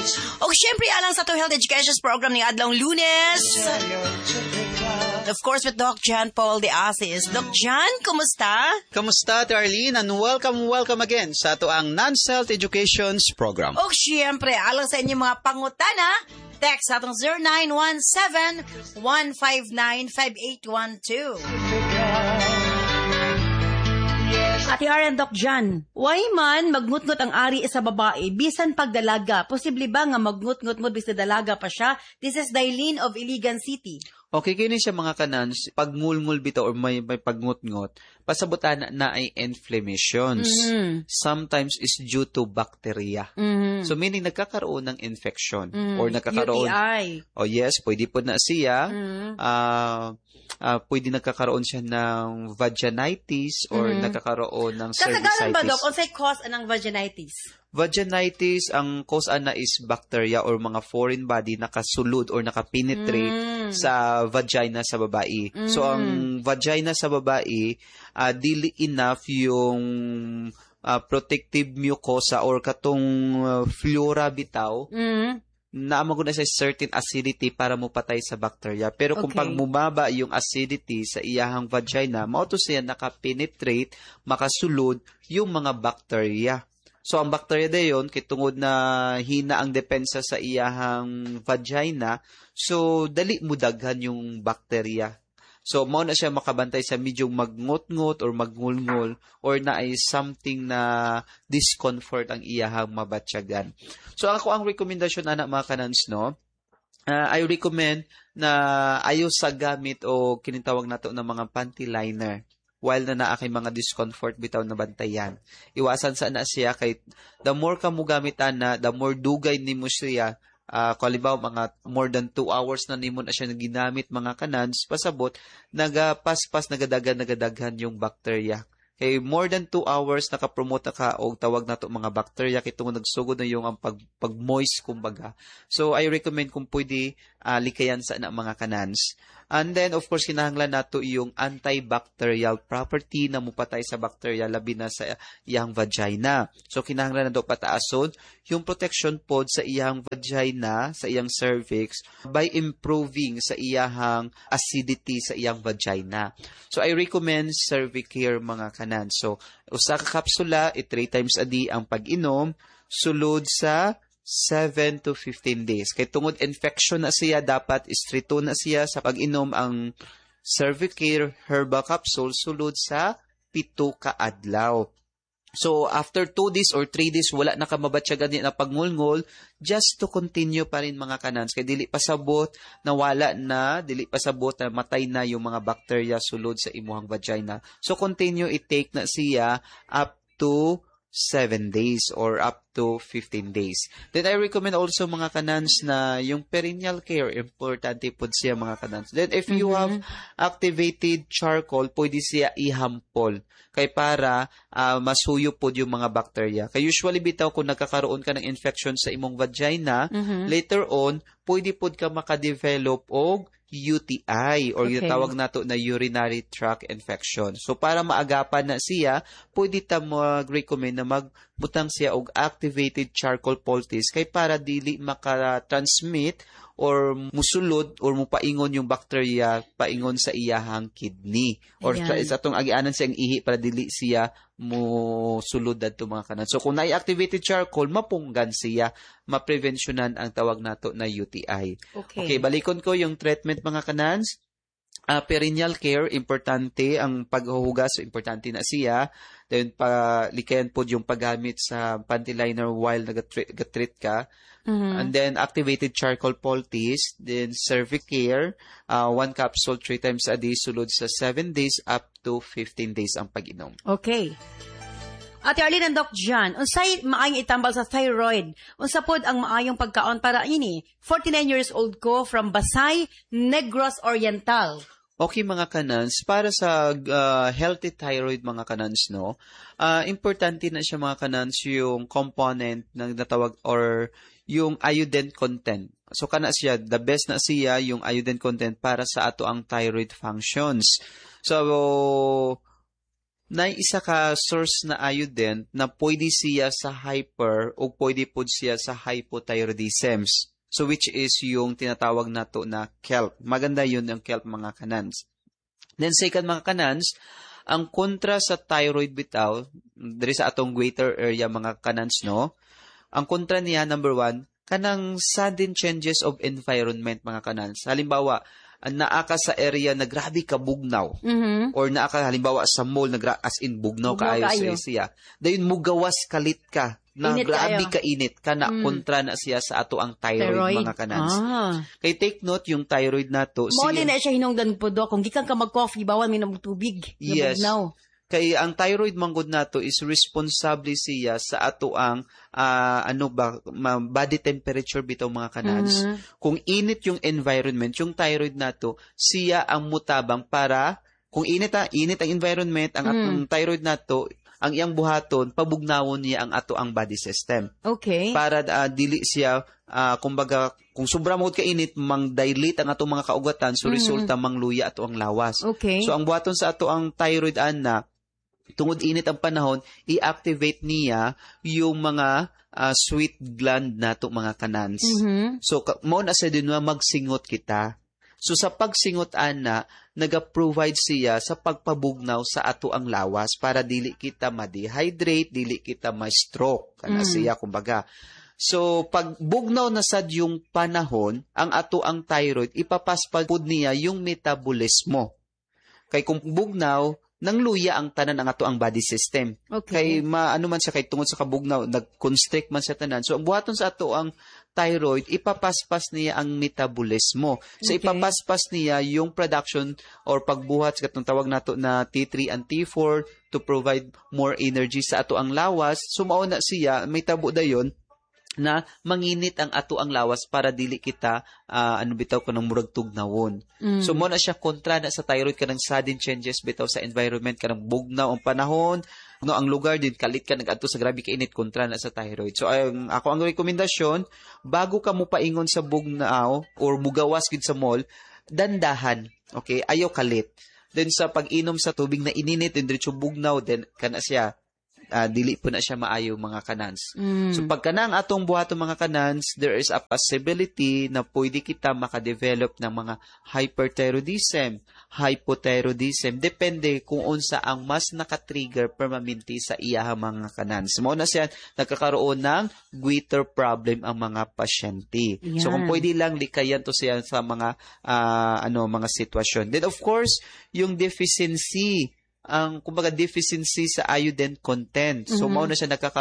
O syempre, alang sa to health education program ni Adlong Lunes. Of course, with Doc John Paul de Asis. Doc John, kumusta? Kamusta, Darlene? And welcome again sa ato ang Non-Health Education's program. O syempre, alang sa inyong mga pangutana, text sa atong 0917-159-5812. Ate Aaron, Doc John, why man magngut-ngut ang ari sa babae bisan pagdalaga? Posible ba nga magngut-ngut mo bisan dalaga pa siya? This is Dailene of Iligan City. Okay, kini siya mga kanans, pagngulngul bitaw or may pagngut-ngut, pasabutan na ay inflammations. Mm-hmm. Sometimes is due to bacteria. Mm-hmm. So meaning nagkakaroon ng infection or nagkakaroon UTI. Oh yes, pwede po na siya. Pwede nagkakaroon siya ng vaginitis or nagkakaroon ng cervicitis. Kasagaran ba, Doc? O say cause ng vaginitis? Vaginitis, ang cause ana is bacteria or mga foreign body nakasulod or nakapenetrate sa vagina sa babae. So, ang vagina sa babae, dili enough yung protective mucosa or katong flora bitaw na maguna sa certain acidity para mupatay sa bacteria. Pero kung pag bumaba yung acidity sa iyahang vagina, mauto siya nakapenetrate, makasulod yung mga bacteria. So, ang bacteria dayon, kitungod na hina ang depensa sa iyahang vagina, so, dali mo daghan yung bacteria. So, mao na siya makabantay sa medyo magngut-ngut or magngulngul or na ay something na discomfort ang iyahang mabatyagan. So, ako ang rekomendasyon, anak mga kanans, no? I recommend na ayaw sa gamit o kinitawag nato ng mga panty liner. While na naakay mga discomfort bitaw na bantayan. Iwasan sa na siya kay the more ka mo gamitan na, the more dugay nimo siya. Kalibaw, mga more than 2 hours na nimo na siya ginamit mga kanans, pasabot, nagapaspas, nagadaghan yung bacteria. Kay more than 2 hours nakapromote na ka o tawag na to mga bacteria kay tungo nagsugod na yung ang pag-moist kumbaga. So I recommend kung pwede likayan sa na mga kanans. And then of course kinahanglan nato yung antibacterial property na mupatay sa bacteria labi na sa iyang vagina. So kinahanglan nato pataason yung protection pod sa iyang vagina, sa iyang cervix by improving sa iyang acidity sa iyang vagina. So I recommend Cervicare mga kanan. So usa ka kapsula 3 times a day ang pag-inom sulod sa 7 to 15 days. Kay tungod infection na siya, dapat istrito na siya sa pag-inom ang Cervicare Herbal Capsule sulod sa 7 ka adlaw. So, after 2 days or 3 days, wala na ka mabatyagan niya na pagngulngol, just to continue pa rin mga kanans. Kaya dili pasabot na wala na, dili pasabot na matay na yung mga bacteria sulod sa imuhang vagina. So, continue i-take na siya up to 7 days or up to 15 days. Then I recommend also mga kanans na yung perineal care, importante po siya mga kanans. Then if you have activated charcoal, pwede siya ihampol kay para masuyo po yung mga bacteria. Kay usually bitaw kung nagkakaroon ka ng infection sa imong vagina, later on, pwede po ka makadevelop og UTI or yung tawag nato na urinary tract infection. So, para maagapan na siya, pwede ta mag-recommend na magbutang siya og activated charcoal poultice kay para dili maka-transmit or musulod or mupaingon yung bacteria paingon sa iyahang kidney. Or sa itong agianan siyang ihi para dili siya musulod dadto mga kanan. So, kung na-activated charcoal, mapunggan siya, maprevensyonan ang tawag nato na UTI. Okay, balikon ko yung treatment mga kanans. Perineal care, importante ang paghuhugas, importante na siya. Then, likayan po yung paggamit sa panty liner while nag-treat ka. And then, activated charcoal poultice. Then, Cervicare, 1 capsule 3 times a day, sulod sa 7 days up to 15 days ang pag-inom. Okay. Ate Arlene and Doc John, unsay maayong itambal sa thyroid? Unsa pod ang maayong pagkaon para ini? 49 years old ko from Basay, Negros Oriental. Okay mga kanans, para sa healthy thyroid mga kanans, no, importante na siya mga kanans yung component na natawag or yung iodine content. So kana siya, the best na siya yung iodine content para sa ato ang thyroid functions. So, na isa ka source na iodine na pwede siya sa hyper o pwede po siya sa hypothyroidism. So which is yung tinatawag nato na kelp. Maganda yun ang kelp mga kanans. Then second mga kanans, ang kontra sa thyroid bitaw, diri sa atong greater area mga kanans, no? Ang kontra niya, number 1, kanang sudden changes of environment mga kanans. Halimbawa, naaka sa area na grabe ka bugnaw. Or naaka halimbawa sa mall na as in bugnaw kaayo sa siya. Dayon mo gawas kalit ka na Init grabe kaayo. ka init ka na kontra na siya sa ato ang thyroid. Mga kanans. Kay take note yung thyroid nato. Mo din na siya hinungdan po do kung gikan ka mag-coffee bawal minom tubig. Yes. Bugnaw. Kay ang thyroid manggod nato is responsable siya sa ato ang body temperature bitaw mga kanans. Kung init yung environment, yung thyroid nato, siya ang mutabang para kung init ang environment, ang atong thyroid nato, ang iyang buhaton, pabugnawon niya ang ato ang body system. Okay. Para dili siya kumbaga kung sobra mo ka init mang-dilate ang atong mga kaugatan, so resulta mangluya ato ang lawas. Okay. So ang buhaton sa ato ang thyroid ana, tungod init ang panahon, i-activate niya yung mga sweat gland nato mga kanans. So mo na sa din magsingot kita. So sa pagsingot ana, naga-provide siya sa pagpabugnaw sa ato ang lawas para dili kita ma-dehydrate, dili kita ma-stroke. Kana siya kumbaga. So, pag bugnaw na sad yung panahon, ang ato ang thyroid, ipapaspad pod niya yung metabolismo. Kay kung bugnaw, nang luya ang tanan ang ato ang body system. Okay. Kay ano man siya, kay tungod sa kabugnaw, nag-constrict man sa tanan. So, ang buhaton sa ato ang thyroid, ipapaspas niya ang metabolismo. So, ipapaspas niya yung production or pagbuhat sa katong tawag nato na T3 and T4 to provide more energy sa ato ang lawas. So, mauna siya, may tabo dayon na manginit ang ato ang lawas para dili kita bitaw ko ng murag tugnawon. So mo na siya kontra na sa thyroid kanang sudden changes bitaw sa environment kanang bugnaw ang panahon, no ang lugar din kalit ka nagadto sa grabe ka init kontra na sa thyroid. So ako ang rekomendasyon bago ka mo paingon sa bugnaw or mugawas gid sa mall, dandahan. Okay, ayaw kalit. Then sa pag-inom sa tubig na ininit and diretso bugnaw then kana siya dili po na siya maayo mga kanans. So pagka na ang atong buhaton mga kanans, there is a possibility na pwede kita makadevelop ng mga hyperthyroidism, hypothyroidism, depende kung unsa ang mas nakatrigger permanently sa iya mga kanans. Mao na siya nagkakaroon ng goiter problem ang mga pasyente. Yan. So kung pwede lang likayan to siya sa mga mga sitwasyon. Then of course, yung deficiency, ang kumbaga deficiency sa iodine content. So mao na siya